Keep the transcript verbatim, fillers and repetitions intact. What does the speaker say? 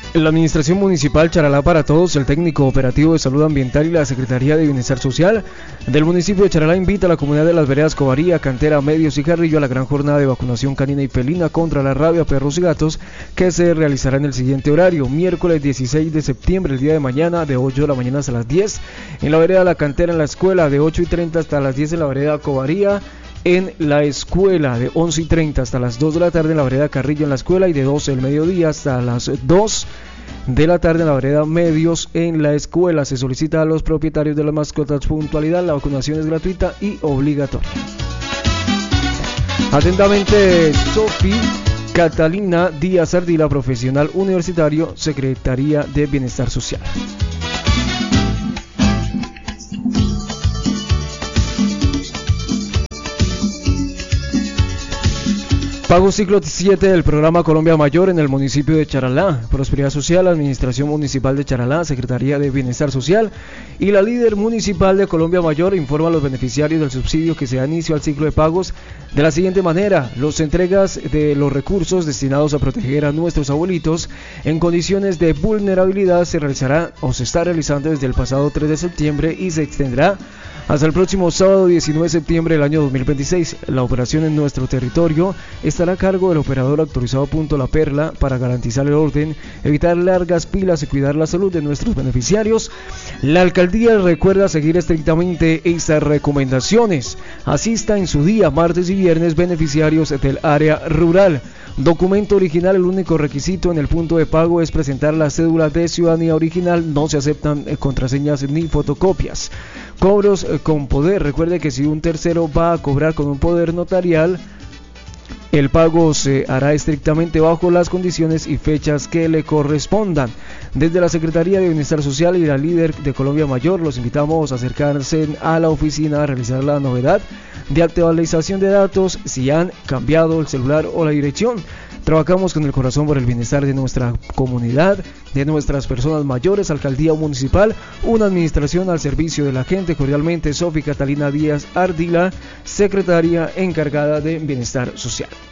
La Administración Municipal Charalá para Todos, el Técnico Operativo de Salud Ambiental y la Secretaría de Bienestar Social del municipio de Charalá invita a la comunidad de Las Veredas Covaría, Cantera, Medios y Carrillo a la gran jornada de vacunación canina y felina contra la rabia, perros y gatos, que se realizará en el siguiente horario: miércoles dieciséis de septiembre, el día de mañana, de ocho de la mañana hasta las diez, en la vereda La Cantera en la escuela, de ocho y treinta hasta las diez en la vereda Covaría, en la escuela, de once y treinta hasta las dos de la tarde en la vereda Carrillo en la escuela, y de doce del mediodía hasta las dos de la tarde en la vereda Medios en la escuela. Se solicita a los propietarios de las mascotas puntualidad. La vacunación es gratuita y obligatoria. Atentamente, Sofi Catalina Díaz Ardila, profesional universitario, Secretaría de Bienestar Social. Pago ciclo siete del programa Colombia Mayor en el municipio de Charalá. Prosperidad Social, Administración Municipal de Charalá, Secretaría de Bienestar Social y la líder municipal de Colombia Mayor informa a los beneficiarios del subsidio que se da inicio al ciclo de pagos de la siguiente manera: los entregas de los recursos destinados a proteger a nuestros abuelitos en condiciones de vulnerabilidad se realizará o se está realizando desde el pasado tres de septiembre y se extenderá hasta el próximo sábado diecinueve de septiembre del año dos mil veintiséis. La operación en nuestro territorio estará a cargo del operador autorizado Punto La Perla para garantizar el orden, evitar largas pilas y cuidar la salud de nuestros beneficiarios. La alcaldía recuerda seguir estrictamente estas recomendaciones. Asista en su día, martes y viernes, beneficiarios del área rural. Documento original: el único requisito en el punto de pago es presentar la cédula de ciudadanía original. No se aceptan eh, contraseñas ni fotocopias. Cobros eh, con poder. Recuerde que si un tercero va a cobrar con un poder notarial, el pago se hará estrictamente bajo las condiciones y fechas que le correspondan. Desde la Secretaría de Bienestar Social y la líder de Colombia Mayor, los invitamos a acercarse a la oficina a realizar la novedad de actualización de datos si han cambiado el celular o la dirección. Trabajamos con el corazón por el bienestar de nuestra comunidad, de nuestras personas mayores. Alcaldía Municipal, una administración al servicio de la gente. Cordialmente, Sofi Catalina Díaz Ardila, secretaria encargada de Bienestar Social.